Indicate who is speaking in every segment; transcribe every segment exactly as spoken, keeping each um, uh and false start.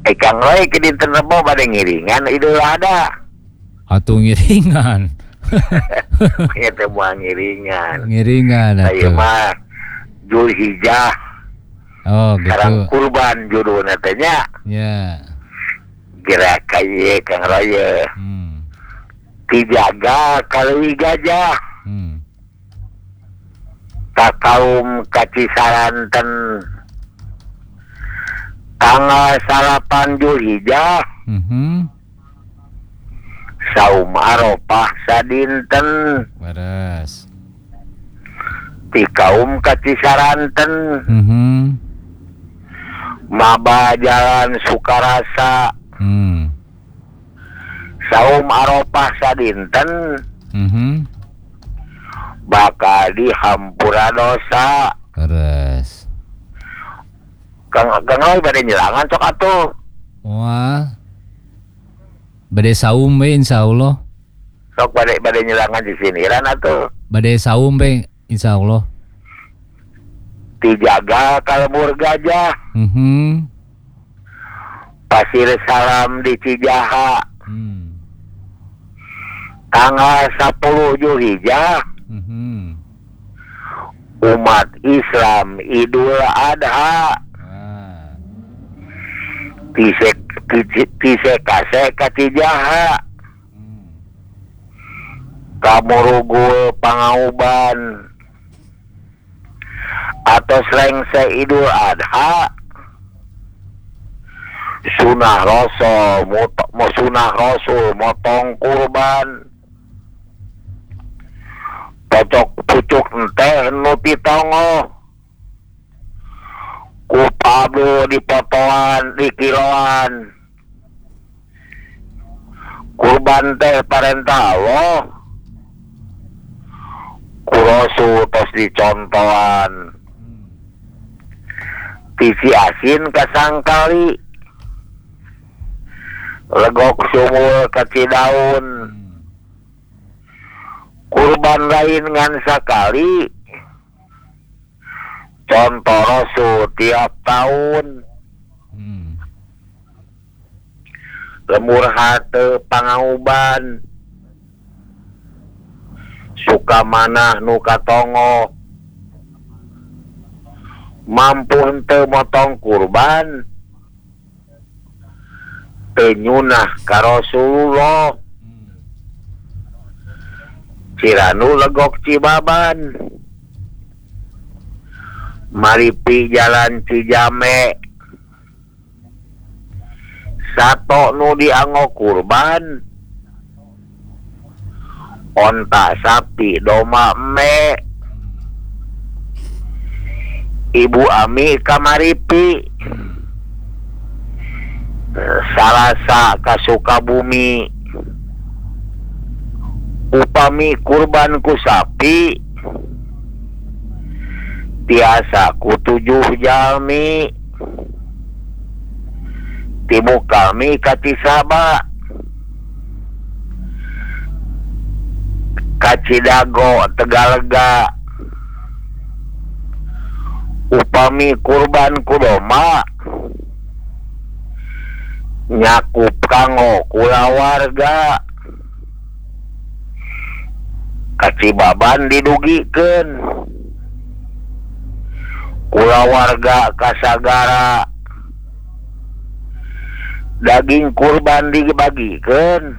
Speaker 1: Eh Kang Roy ke dinten Rebo pada ngiringan Idul Adha.
Speaker 2: Atuh ngiringan.
Speaker 1: Ya teh moal ngiringan.
Speaker 2: Ngiringan
Speaker 1: Saya
Speaker 2: atuh.
Speaker 1: mah Zulhijjah.
Speaker 2: Oh
Speaker 1: Sareng
Speaker 2: gitu.
Speaker 1: kurban judulna teh nya.
Speaker 2: Ya.
Speaker 1: Gerak kaya Kang Roy.
Speaker 2: Hmm.
Speaker 1: Dijaga kaleuwih gajah.
Speaker 2: Hmm.
Speaker 1: Ka kaum Kacisaranten tanggal salapan Zulhijjah
Speaker 2: Mhm.
Speaker 1: saum Arafah sadinten
Speaker 2: Beres.
Speaker 1: ti kaum Kacisaranten
Speaker 2: Mhm.
Speaker 1: maba jalan Sukarasa
Speaker 2: Hmm.
Speaker 1: saum Arafah sadinten
Speaker 2: Mhm.
Speaker 1: bakal dihampura dosa.
Speaker 2: Beres.
Speaker 1: Kang Kang Roy bade nyelangan sok atuh.
Speaker 2: Wah. Bade saum we insyaallah.
Speaker 1: Sok bade bade nyelangan di siniran atuh.
Speaker 2: Bade saum we insyaallah.
Speaker 1: Dijaga kalebur gajah.
Speaker 2: Mhm.
Speaker 1: Pasir salam di Cijaha
Speaker 2: Hmm.
Speaker 1: tanggal sepuluh Zulhijjah
Speaker 2: Mhm.
Speaker 1: umat Islam Idul Adha.
Speaker 2: Ah.
Speaker 1: Tisek tisek kase Cijaha
Speaker 2: Hmm.
Speaker 1: Kamurugul Pangauban atau selengse Idul Adha sunah rasul mot- mo sunah rasul motong kurban pocok pucuk teh nu pitongo ku pablo dipotoan di kiloan kurban teh parentah Allah ku rasul tos dicontohan tisi asin kasangkali legok sumul kacidaun kurban lain ngan sakali contoh rasul tiap tahun
Speaker 2: Hmm.
Speaker 1: lemur hate pangauban suka manah nu katongo mampu henteu motong kurban penyunah ka Rasulullah Ciranu legok Cibaban maripi jalan Cijame sato nu dianggo kurban onta sapi doma eme Ibu Ami kamaripi Salasa ka Sukabumi upami kurban ku sapi tiasa ku tujuh jalmi timu kami katisaba Kacidago Tegalega upami kurban ku doma nyakup kanggo kulawarga Kacibaban didugikeun kulawarga kasagara daging kurban dibagikeun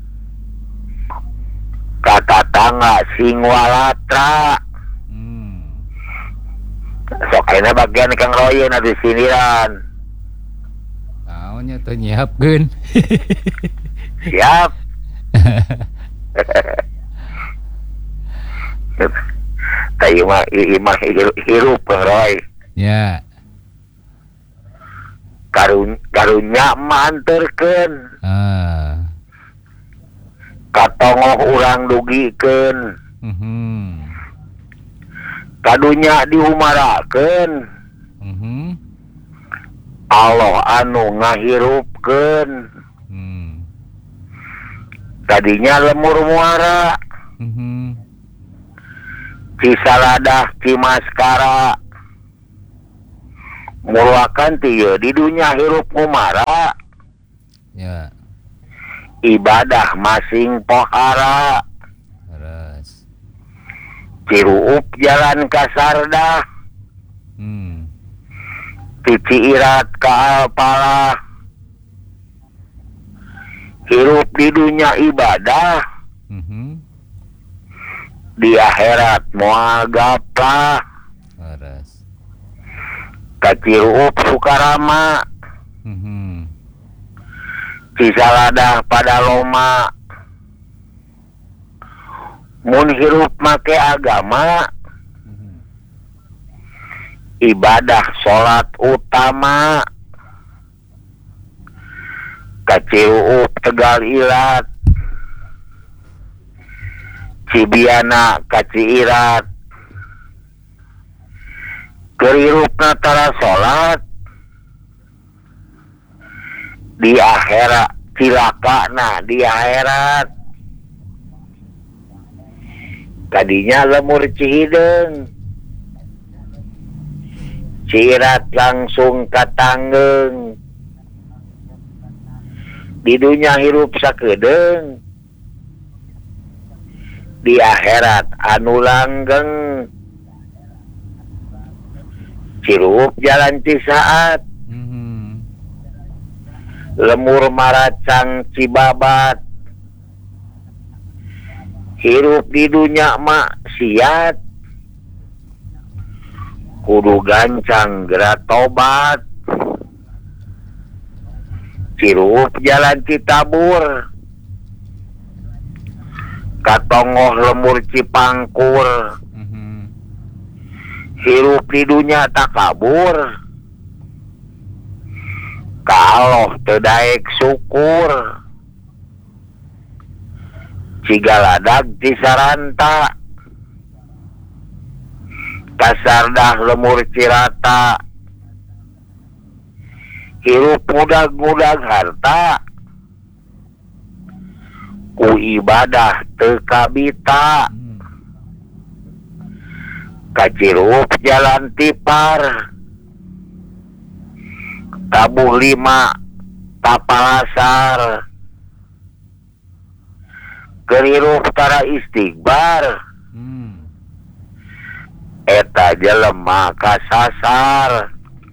Speaker 1: kata tangga sing walatra.
Speaker 2: Hmm.
Speaker 1: Sok ayeuna bagian Kang Roy na di siniran.
Speaker 2: Naonnya teh nyiapkeun.
Speaker 1: Siap. Tayu mah ieu mah hirup Kang Roy.
Speaker 2: Ya.
Speaker 1: Karun karunya manterkeun.
Speaker 2: Ah.
Speaker 1: Katongoh urang dugikeun.
Speaker 2: Mhm.
Speaker 1: Kadunya diumarakeun.
Speaker 2: Mhm.
Speaker 1: Allah anu ngahirupkeun.
Speaker 2: Hmm.
Speaker 1: Tadinya lemur muara.
Speaker 2: Mhm.
Speaker 1: Cisaladah Cimaskara. Mulakan tieu di dunia hirup ngumara
Speaker 2: Ya.
Speaker 1: Ibadah masing pohara.
Speaker 2: Terus.
Speaker 1: Ciruup jalan kasardah.
Speaker 2: Hmm.
Speaker 1: Tici irat ka alpala. Hirup di dunia ibadah.
Speaker 2: Mhm.
Speaker 1: Di akhirat moal gaplah.
Speaker 2: Terus.
Speaker 1: Kaciruup sukarama.
Speaker 2: Mhm.
Speaker 1: Cisaladah pada loma. Mun hirup make agama.
Speaker 2: Mhm.
Speaker 1: Ibadah sholat utama. Kaciruup tegal ilat. Cibiana kaciirat. Kerirup natara sholat. Di akhirat cilaka na di akhirat tadinya lemur cihideng cirat langsung katanggeng di dunia hirup sakedeung di akhirat anu langgeng cirup jalan cisaat lemur maracang cibabat hirup di dunia maksiat kudu gancang gerak tobat cirup jalan citabur katongoh lemur cipangkur hirup di dunia takabur kalau tedaek syukur cigaladag cisaranta kasardah lemur cirata hirup mudag-mudag harta ku ibadah tekabita kacirup jalan tipar tabuh lima tapalasar kerirup tara istighbar hmm. Eta jelema kasasar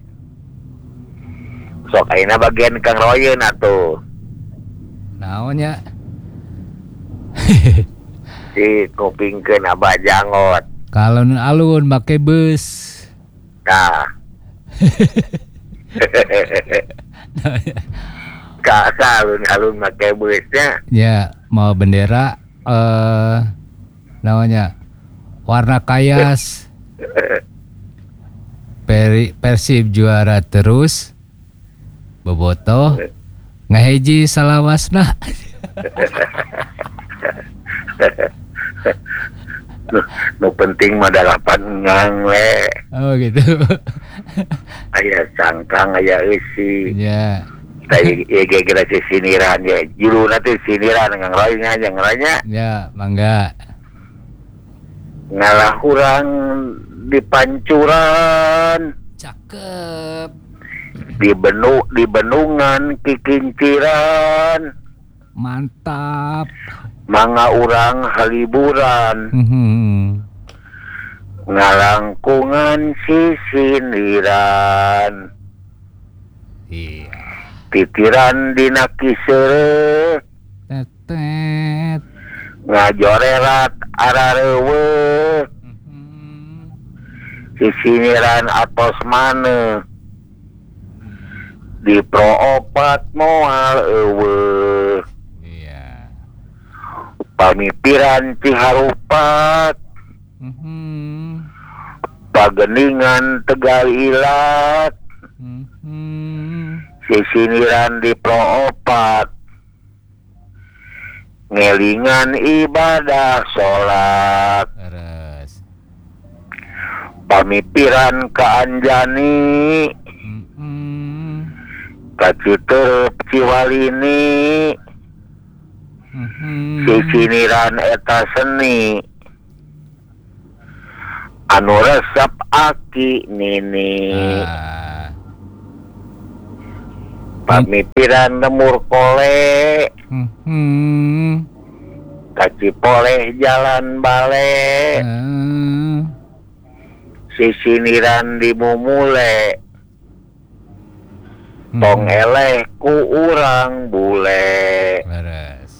Speaker 1: sok ayeuna bagian Kang Royeun atuh
Speaker 2: naonnya
Speaker 1: si kupingkeun Abah Jangot
Speaker 2: kalau alun make bus
Speaker 1: nah Kak alun-alun pakai busnya.
Speaker 2: Ya, mau bendera eh namanya warna kayas. Peri, Persib juara terus. Bobotoh ngaheji salawasna.
Speaker 1: Nu penting mah dalapan ngang we.
Speaker 2: Oh gitu.
Speaker 1: Aya sangkang aya eusi.
Speaker 2: Ya.
Speaker 1: Tadi ya gara-gara siniran ya. Juru nanti siniran ngang roynya aja ngeranya.
Speaker 2: Ya, mangga.
Speaker 1: Ngalah kurang di pancuran.
Speaker 2: Cakep.
Speaker 1: Di benu di benungan kikinciran.
Speaker 2: Mantap.
Speaker 1: Mangga urang haliburan.
Speaker 2: Mm-hmm.
Speaker 1: Ngalangkungan sisiniran.
Speaker 2: Iya.
Speaker 1: Titiran dina kisere.
Speaker 2: Tetet.
Speaker 1: Ngajorerat ararewe.
Speaker 2: Mm-hmm.
Speaker 1: Sisiniran atos mane. Di proopat moal ewe. Pamipiran Ciharupat
Speaker 2: mm-hmm.
Speaker 1: Pageningan Tegal Ilat
Speaker 2: mm-hmm.
Speaker 1: Sisiniran di Proopat Ngelingan ibadah sholat
Speaker 2: Terus.
Speaker 1: Pamipiran ka Anjani
Speaker 2: mm-hmm.
Speaker 1: Ka Citeup Ciwalini
Speaker 2: Mm-hmm.
Speaker 1: Sisiniran eta seni anu resep aki nini
Speaker 2: ah.
Speaker 1: Pamipiran lemur kole
Speaker 2: Hmm.
Speaker 1: kaci poleh jalan bale
Speaker 2: Eh.
Speaker 1: sisiniran di mumule
Speaker 2: Hmm.
Speaker 1: tong eleh ku urang bule
Speaker 2: Beres.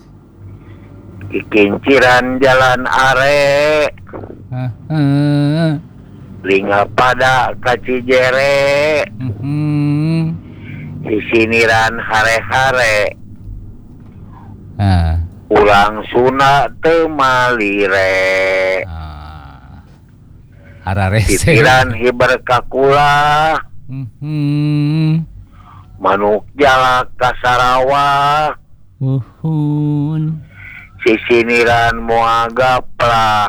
Speaker 1: kikinciran jalan are
Speaker 2: Ah, ah.
Speaker 1: linga pada kaci jere
Speaker 2: Hmm.
Speaker 1: sisiniran hare-hare
Speaker 2: Ah.
Speaker 1: ulang suna teu malire
Speaker 2: Ah. Hararese.
Speaker 1: titiran hiber kakula
Speaker 2: Hmm.
Speaker 1: manuk jalak ka Sarawak
Speaker 2: Uhun.
Speaker 1: sisiniran moal gaplah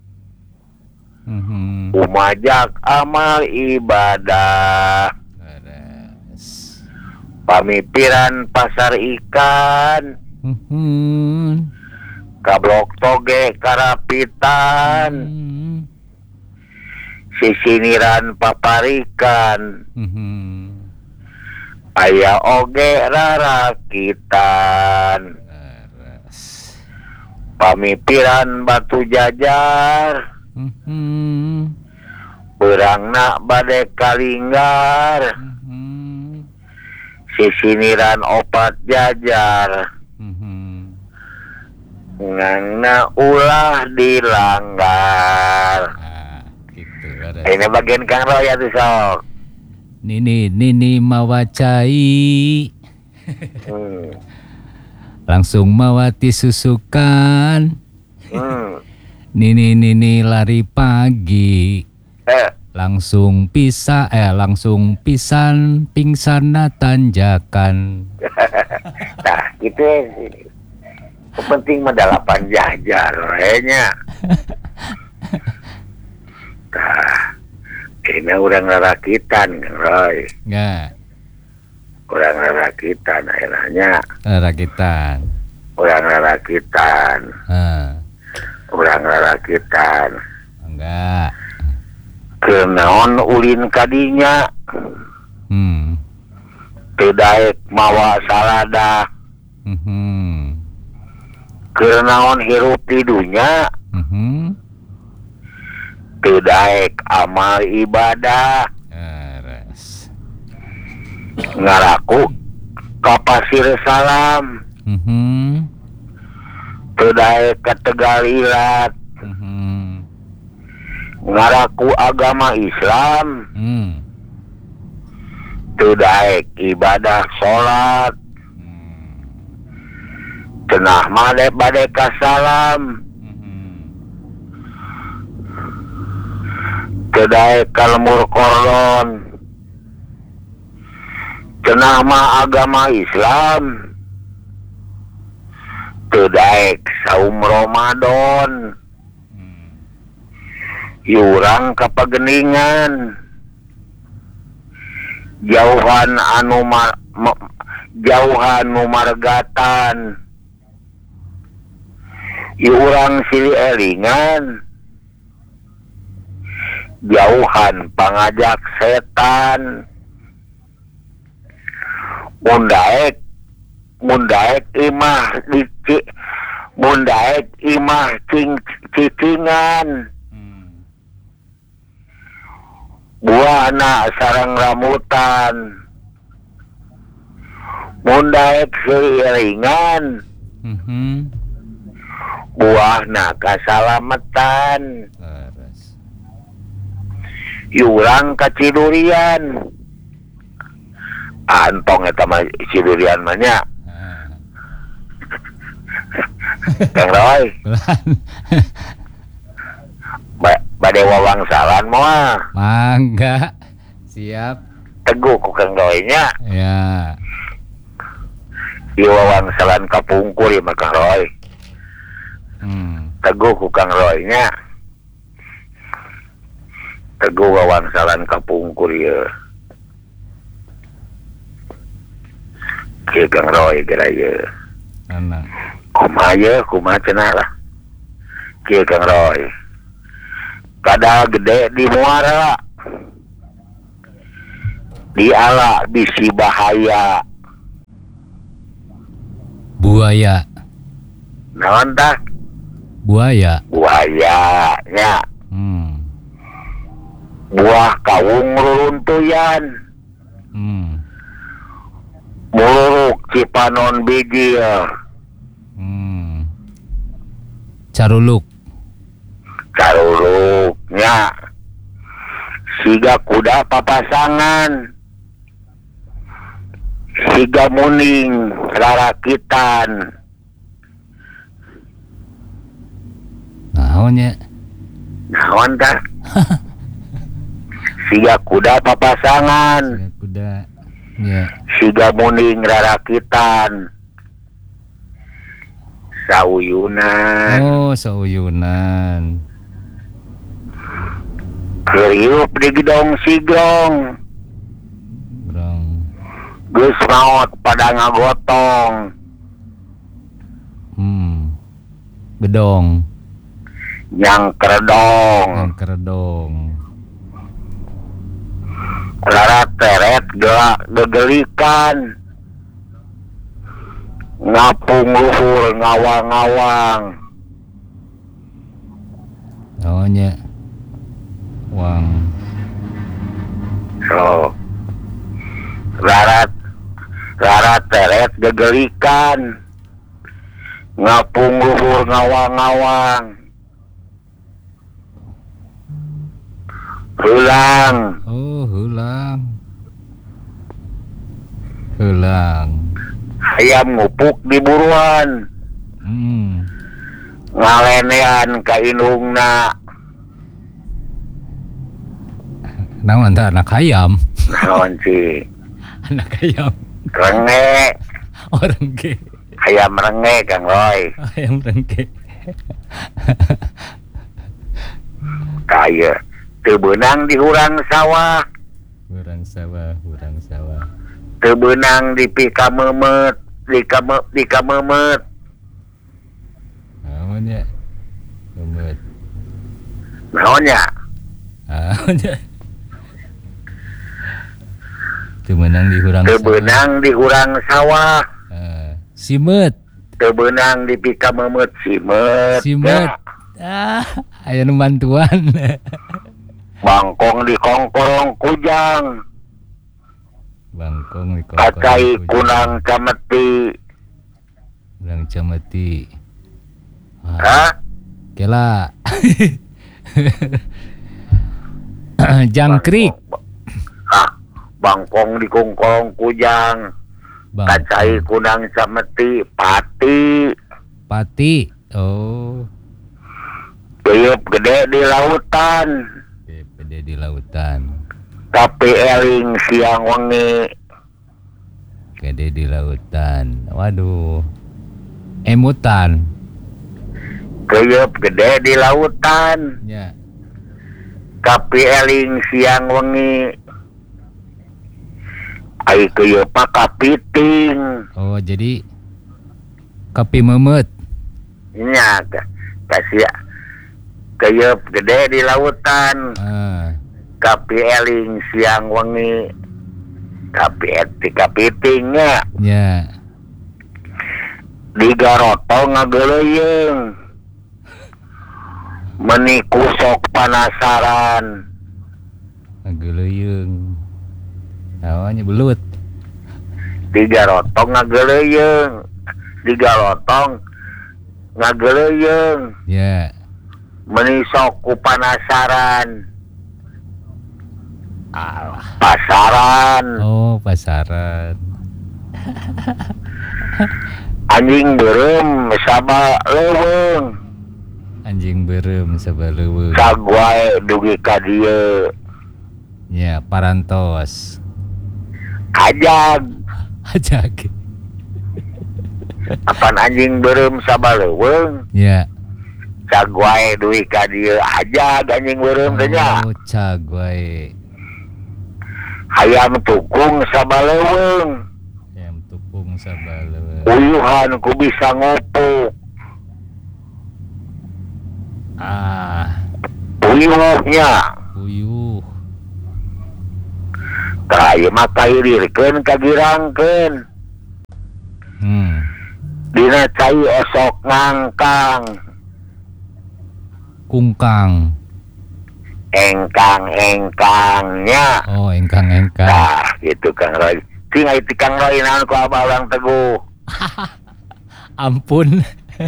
Speaker 2: Hmm.
Speaker 1: umajak amal ibadah
Speaker 2: Beres.
Speaker 1: pamipiran pasar ikan
Speaker 2: Hmm.
Speaker 1: kablok toge karapitan
Speaker 2: Hmm.
Speaker 1: sisiniran paparikan
Speaker 2: Hmm.
Speaker 1: aya oge rarakitan
Speaker 2: Beres.
Speaker 1: pamipiran batu jajar
Speaker 2: Hmm.
Speaker 1: berangna bade kalinggar
Speaker 2: Hmm.
Speaker 1: sisiniran opat jajar
Speaker 2: Hmm.
Speaker 1: ngangna ulah dilanggar.
Speaker 2: Ah, gitu. Beres.
Speaker 1: Ini bagian Kang Roy ya tuh sok.
Speaker 2: Nini nini mawacai.
Speaker 1: Hmm.
Speaker 2: Langsung mawati susukan.
Speaker 1: Hmm.
Speaker 2: Nini nini lari pagi.
Speaker 1: Eh,
Speaker 2: Langsung pisah eh langsung pisan pingsan na tanjakan.
Speaker 1: nah gitu ya. Yang penting mah dalapan jajar kayaknya. Nah, ini orang rakitan Kang Roy.
Speaker 2: Enggak,
Speaker 1: Orang rakitan akhirnya.
Speaker 2: rakitan.
Speaker 1: Orang rakitan.
Speaker 2: Ah,
Speaker 1: Orang rakitan.
Speaker 2: enggak.
Speaker 1: Kenaon ulin kadinya
Speaker 2: Hmm.
Speaker 1: teu daek mawa salada.
Speaker 2: Mhm.
Speaker 1: Kenaon hirup di dunya
Speaker 2: Mhm.
Speaker 1: teu daek amal ibadah.
Speaker 2: Beres.
Speaker 1: Ngaraku ka pasir salam
Speaker 2: Mhm.
Speaker 1: teu daek ka Tegal Ilat.
Speaker 2: Mhm.
Speaker 1: Ngaraku agama Islam
Speaker 2: Hmm.
Speaker 1: teu daek ibadah salat.
Speaker 2: Hmm.
Speaker 1: Cenah made bade ka salam
Speaker 2: Mhm.
Speaker 1: teu daek ka lemur kordon. Cenah mah agama Islam teu daek saum Ramadan.
Speaker 2: Hmm.
Speaker 1: Yurang kapageningan jauhan anu mar, ma, jauhan nu margatan yurang silih elingan jauhan pangajak setan mundaek mundaek imah di mundaek imah cing cicingan buahna sarang ramutan mundaek seiringan
Speaker 2: Mhm.
Speaker 1: buahna kasalamatan
Speaker 2: Beres.
Speaker 1: yurang kacidurian antong eta mah cidurian mah nya
Speaker 2: Ah.
Speaker 1: Kang Roy ba- bade wawangsalan moal
Speaker 2: Mangga. Siap.
Speaker 1: teguh ku Kang Roy nya
Speaker 2: Ya.
Speaker 1: ieu wawangsalan kapungkur ieu mah Kang Roy
Speaker 2: Hmm.
Speaker 1: teguh ku Kang Roy nya teguh wawangsalan kapungkur ieu kieu Kang Roy geura ieu
Speaker 2: Anak.
Speaker 1: kumaha ieu kumaha cenah lah kieu Kang Roy kada gede di muara diala bisi bahaya.
Speaker 2: Buaya.
Speaker 1: Naon tah?
Speaker 2: Buaya.
Speaker 1: Buaya nya.
Speaker 2: Hmm.
Speaker 1: Buah kawung ruruntuyan.
Speaker 2: Hmm.
Speaker 1: Muluruk cipanon biji.
Speaker 2: Hmm. Caruluk.
Speaker 1: Caruluknya siga kuda papasangan, siga muning rarakitan.
Speaker 2: Naonnya?
Speaker 1: Naon tah? Siga kuda papasangan,
Speaker 2: Siga kuda. Ya.
Speaker 1: siga muning rarakitan. Sauyunan.
Speaker 2: Oh, sauyunan.
Speaker 1: Keriup di gedong sigrong.
Speaker 2: Brong.
Speaker 1: Geus maot pada ngagotong.
Speaker 2: Hmm. Bedong.
Speaker 1: Yang keredong.
Speaker 2: Yang keredong.
Speaker 1: Larat teret gelak gegelikan. Ngapung luhur ngawang-ngawang.
Speaker 2: Naonnya? Wang.
Speaker 1: So larat larat teret gegelikan. Ngapung luhur ngawang-ngawang. Hulang.
Speaker 2: Oh, hulang. Hulang.
Speaker 1: Ayam ngupuk di buruan.
Speaker 2: Hmm.
Speaker 1: Ngalenean ka indungna.
Speaker 2: Naon tah anak ayam?
Speaker 1: Naon sih?
Speaker 2: Anak ayam.
Speaker 1: Renge.
Speaker 2: Orang ke.
Speaker 1: Ayam renge Kang Roy.
Speaker 2: Ayam rengke.
Speaker 1: Kaya teu beunang di hurang sawah,
Speaker 2: Urang sawah, urang sawah.
Speaker 1: teu beunang di pika memet, di kame, di kamemet.
Speaker 2: Naonnya? Lumut.
Speaker 1: Naonnya?
Speaker 2: Naonnya? Teu meunang di hurang
Speaker 1: Teu
Speaker 2: sawah.
Speaker 1: beunang di hurang sawah,
Speaker 2: Ah, simet.
Speaker 1: teu beunang di pika memet simet.
Speaker 2: Simet. Ah, aya nu bantuan.
Speaker 1: Bangkong di kongkorong kujang,
Speaker 2: Bangkong di
Speaker 1: kacai kunang cameti.
Speaker 2: Urang cameti.
Speaker 1: Hah?
Speaker 2: Kela. Jangkrik.
Speaker 1: Hah? Bangkong di kongkorong kujang, kacai
Speaker 2: Bangkong.
Speaker 1: kunang cameti, pati.
Speaker 2: Pati. Oh.
Speaker 1: Tiup gede di lautan,
Speaker 2: Oke, pede di lautan.
Speaker 1: tapi eling siang wengi.
Speaker 2: Gede di lautan. Waduh. Emutan.
Speaker 1: Tiup gede di lautan,
Speaker 2: Ya.
Speaker 1: tapi eling siang wengi. Ai tiup kapiting.
Speaker 2: Oh, jadi kopi memet.
Speaker 1: Nya kasih tiup gede di lautan,
Speaker 2: Ah,
Speaker 1: tapi eling siang wengi. Tapi eti kapitingnya
Speaker 2: ya.
Speaker 1: di garoto ngageleyeung. Meni kusok panasaran.
Speaker 2: Ngageleyeung. Naonnya belut.
Speaker 1: Di garoto ngageleyeung. Di garotong ngageleyeung.
Speaker 2: Ya.
Speaker 1: Meni sok ku panasaran.
Speaker 2: Alah.
Speaker 1: Pasaran.
Speaker 2: Oh, pasaran.
Speaker 1: Anjing beureum saba leuweung.
Speaker 2: Anjing berem sabaleuweung.
Speaker 1: Sagwae dugi ka dieu.
Speaker 2: Ya, parantos.
Speaker 1: Ajag.
Speaker 2: Ajak.
Speaker 1: Apan anjing beureum saba leuweung.
Speaker 2: Ya.
Speaker 1: Sagwae dugi ka dieu. Ajag anjing beureum teh nya.
Speaker 2: Oh, cagwae.
Speaker 1: Hayam tukung saba leuweung.
Speaker 2: Ayam tupung sabaleuweung.
Speaker 1: Uyuhan ku bisa ngopuk.
Speaker 2: Ah,
Speaker 1: Uyuhnya
Speaker 2: puyuh.
Speaker 1: Tah ieu mah kairirkeun kagirangkeun.
Speaker 2: Hmm.
Speaker 1: Dina cai osok ngangkang.
Speaker 2: Kungkang.
Speaker 1: Engkang-engkangnya.
Speaker 2: Oh, engkang-engkang.
Speaker 1: Nah, gitu Kang Roy. Sing aya ti Kang Roy naon ku Abah Urang Teguh.
Speaker 2: Ampun.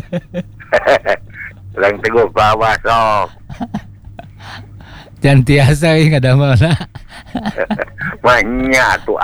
Speaker 1: Urang Teguh ku Abah sok.
Speaker 2: Can tiasa ieu ngadamelna.
Speaker 1: Manya tuh.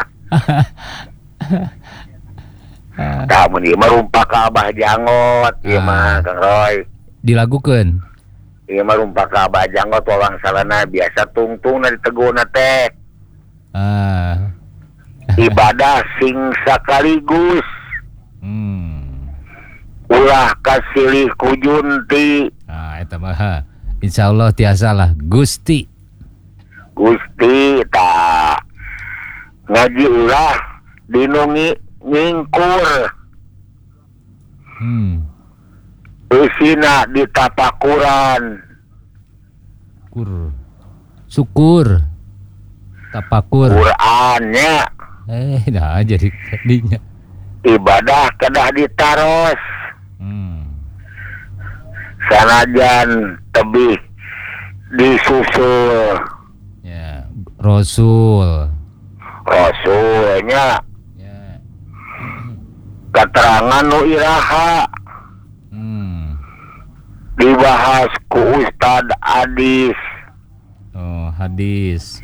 Speaker 1: Tah mun ieu mah rumpak ka Abah Jangot, ieu mah Kang Roy.
Speaker 2: Dilagukeun.
Speaker 1: Ieu mah rumpak ka Abah Jangot walang salana biasa tungtung na di Teguna teh.
Speaker 2: Ah.
Speaker 1: Ibadah sing sakaligus.
Speaker 2: Hmm.
Speaker 1: Ulah kasilih ku Junti.
Speaker 2: Ah, eta mah insyaallah tiasa lah Gusti.
Speaker 1: Gusti tak ngaji ulah dinungi ngingkur.
Speaker 2: Hmm.
Speaker 1: Isina ditapakuran.
Speaker 2: Kur. Syukur. Tapakur.
Speaker 1: Qur'annya.
Speaker 2: Eh, dah jadi tadinya.
Speaker 1: Ibadah kedah ditaros.
Speaker 2: Hmm.
Speaker 1: Sanajan tebih disusul.
Speaker 2: Ya, Rasul.
Speaker 1: Rasulnya
Speaker 2: Ya.
Speaker 1: keterangan nu iraha
Speaker 2: Hmm.
Speaker 1: dibahas ku Ustad Adis.
Speaker 2: Oh, hadis.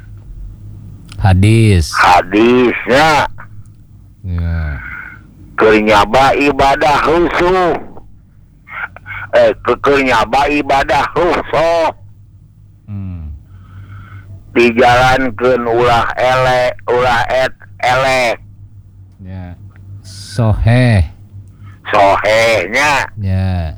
Speaker 2: Hadis.
Speaker 1: Hadisnya
Speaker 2: Ya.
Speaker 1: keur nyaba ibadah husuh. Eh, keur nyaba ibadah husuh.
Speaker 2: Hmm.
Speaker 1: Dijalankeun ulah elek, ulah et elek.
Speaker 2: Ya. Soheh.
Speaker 1: Sohehnya
Speaker 2: Ya.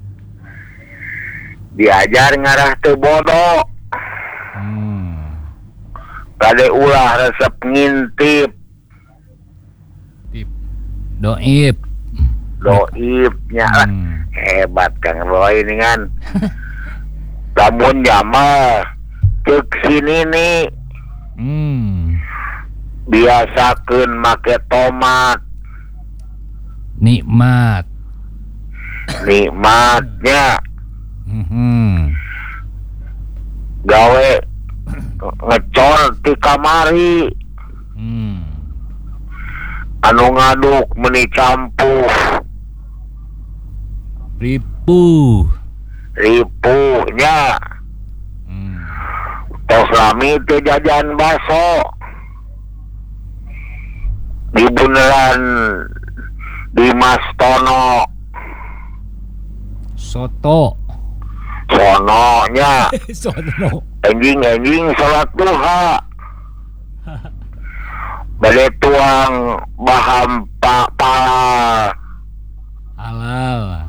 Speaker 1: diajar ngarah teu bodoh.
Speaker 2: Hmm.
Speaker 1: Kade ulah resep ngintip.
Speaker 2: Tip. Doib.
Speaker 1: Doibnya lah.
Speaker 2: Hmm.
Speaker 1: Hebat Kang Roy ini kan. Lamun jamal cek sini nih
Speaker 2: Hmm.
Speaker 1: biasakeun make tomat.
Speaker 2: Nikmat.
Speaker 1: Nikmatnya
Speaker 2: Hmm.
Speaker 1: gawe ngecor ti kamari.
Speaker 2: Hmm.
Speaker 1: Anu ngaduk meni campuh.
Speaker 2: Ripuh.
Speaker 1: Ripuhnya
Speaker 2: Hmm.
Speaker 1: tos lami teu jajan baso. Di beneran di Mas Tono
Speaker 2: Soto.
Speaker 1: sononya
Speaker 2: Soto.
Speaker 1: enjing-enjing salat duha bade tuang baham pak pala
Speaker 2: Halal.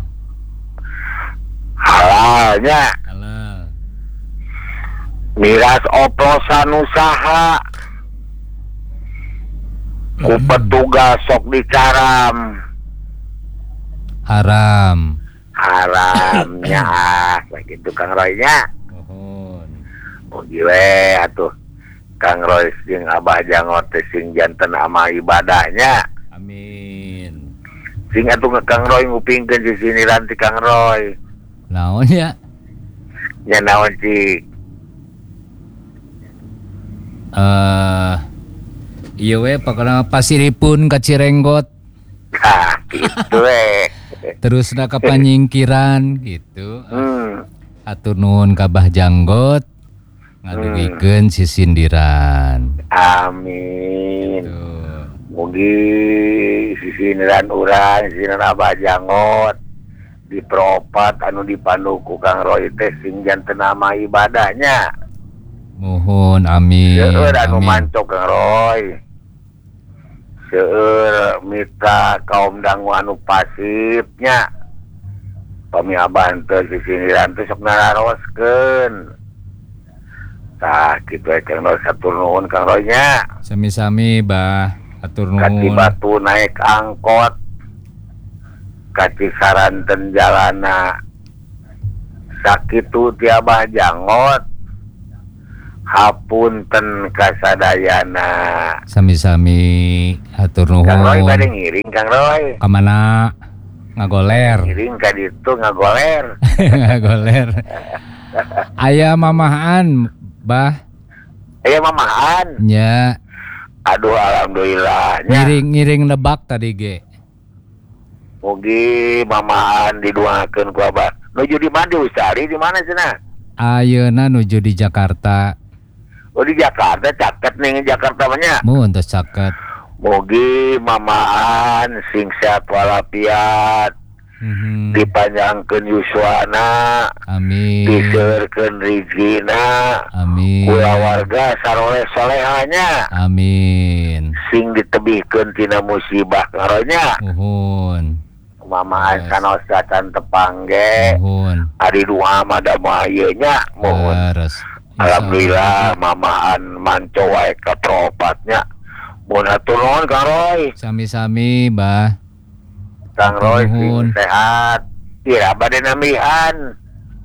Speaker 1: halalnya
Speaker 2: Halal.
Speaker 1: miras oplosan usaha ku petugas sok dicaram
Speaker 2: Haram.
Speaker 1: haramnya ah begitu Kang Roy-nya.
Speaker 2: Mohon.
Speaker 1: Mugi we atuh Kang Roy jeung Abah Jangot teh sing janten ama ibadahnya.
Speaker 2: Amin.
Speaker 1: Sing atuh Kang Roy ngupingkeun di sini ranti Kang Roy.
Speaker 2: Naon ya?
Speaker 1: Nya naon cik?
Speaker 2: Eh, iya we pokoknya pasiripun ka Cirenggot.
Speaker 1: Nah, gitu we.
Speaker 2: Terus na ka Panyingkiran gitu.
Speaker 1: Hmm.
Speaker 2: Atur nuhun ka Abah Janggot. Ngadugikeun sisindiran.
Speaker 1: Amin.
Speaker 2: Gitu.
Speaker 1: Mugi sisiniran urang, sisiniran Abah Jangot dipropat anu dipandu ku Kang Roy teh sing janten ama ibadahnya.
Speaker 2: Mohon amin.
Speaker 1: Seueur anu
Speaker 2: Amin.
Speaker 1: mancok Kang Roy. Seueur mitra kaum dangu anu pasifnya. Pami abah teu sisiniran teh sok nararoskeun. Tah kitu we Kang Roy satur nuhun Kang Roy nya.
Speaker 2: Sami-sami bah atur
Speaker 1: Kati
Speaker 2: nuhun.
Speaker 1: batu naik angkot. Kati saranten jalana. Sakitu ti Abah Jangot. hapunten kasadayana.
Speaker 2: Sami-sami hatur
Speaker 1: Kang Roy bade
Speaker 2: nuhun.
Speaker 1: ngiring Kang Roy.
Speaker 2: Kamana ngagoler.
Speaker 1: Ngiring ka ditu ngagoler.
Speaker 2: Ngagoler. Aya mamahan, Bah.
Speaker 1: Aya mamahan.
Speaker 2: Nya.
Speaker 1: Aduh alhamdulillah nya.
Speaker 2: Ngiring-ngiring nebak tadi ge.
Speaker 1: Mugi mamahan diduakeun ku Abah. Nuju di mana di Ustari di mana cenah?
Speaker 2: Ayeuna nuju di Jakarta.
Speaker 1: Oh di Jakarta caket nih Jakarta banyak.
Speaker 2: Mun tos caket.
Speaker 1: Mugi mamahan sing sehat walafiat.
Speaker 2: Mhm.
Speaker 1: Dipanjangkeun yuswana.
Speaker 2: Amin.
Speaker 1: Diseurkeun rizkina.
Speaker 2: Amin.
Speaker 1: Kula warga saroleh solehanya.
Speaker 2: Amin.
Speaker 1: Sing ditebihkeun tina musibah ngaronya.
Speaker 2: Nuhun.
Speaker 1: Mamahan
Speaker 2: Yes.
Speaker 1: sanosa can tepangge.
Speaker 2: Nuhun.
Speaker 1: Ari doa mah da mah ieu nya mohon.
Speaker 2: Leres.
Speaker 1: Alhamdulillah mamahan manco wae katropatnya. Mun hatur nuhun Kang Roy.
Speaker 2: Sami-sami, Bah.
Speaker 1: Kang Roy
Speaker 2: Nuhun.
Speaker 1: sing sehat. Tira bade namihan.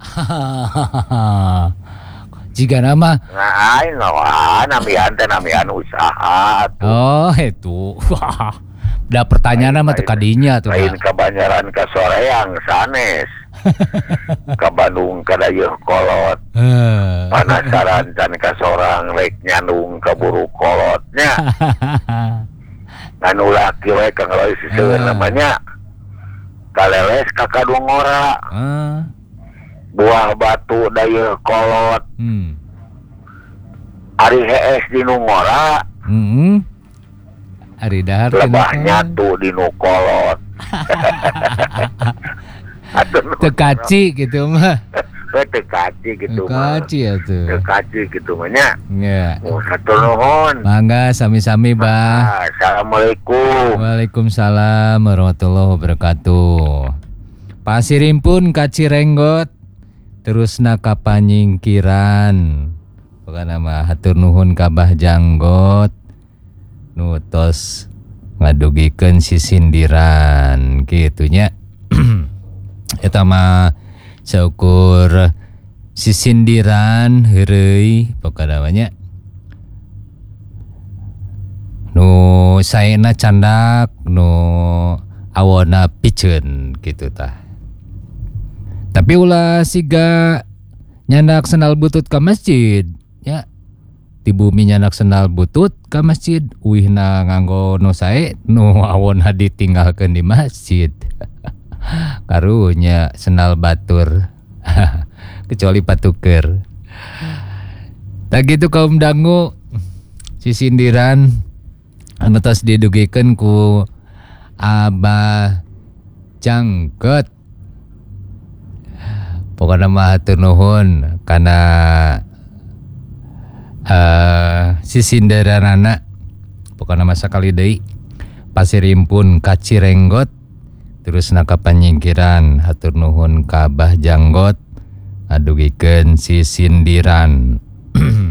Speaker 2: Jika nama
Speaker 1: Nah, ai nawan namihan teh namihan usaha atuh.
Speaker 2: oh itu udah pertanyaan mah teu kadinya tuh
Speaker 1: Lain
Speaker 2: Dah.
Speaker 1: ka Banjaran ka Soreang sanes. Ka Bandung ka dayeuh kolot.
Speaker 2: Heh.
Speaker 1: Panasaran can ka sorang rek nyandung ka buru kolotnya. Anu laki we Kang Roy siseueun
Speaker 2: Ah.
Speaker 1: namanya. Kaleles ka Kadungora.
Speaker 2: Ah,
Speaker 1: Buah batu dayeuh kolot.
Speaker 2: hmm.
Speaker 1: Ari hees di nu ngora.
Speaker 2: Hmm. Ari dahar teu
Speaker 1: Lebah
Speaker 2: naon.
Speaker 1: nyatu di nu kolot. Atuh nu-
Speaker 2: Teu kaci gitu mah.
Speaker 1: we teu kaci gitu
Speaker 2: Teu
Speaker 1: mah.
Speaker 2: kaci atuh.
Speaker 1: Teu kaci gitu mah nya.
Speaker 2: Ya.
Speaker 1: Oh, hatur nuhun.
Speaker 2: Mangga sami-sami, Bah.
Speaker 1: Assalamualaikum.
Speaker 2: Waalaikumsalam warahmatullahi wabarakatuh. Pasirimpun ka Cirenggot terusna ka Panyingkiran. Bukan nama hatur nuhun ka Bah Janggot. Nutos ngadugikeun sisindiran kitu nya. Eta mah saukur sisindiran heureuy pokona namanya. Nu saena candak nu awona piceun gitu tah. Tapi ulah siga nyandak sendal butut ka masjid ya. Di bumi nyandak sendal butut ka masjid uihna nganggo nu sae nu awona ditinggalkeun di masjid. Karunya sendal batur. Kecuali patuker. Tak gitu kaum dangu sisindiran anu tos didugikeun ku Abah Janggot. Pokokna mah hatur nuhun kana uh, sisindiranana. Pokokna mah sakali deui pasirimpun ka Cirenggot terusna ka Panyingkiran hatur nuhun ka Abah Janggot adugikeun sisindiran.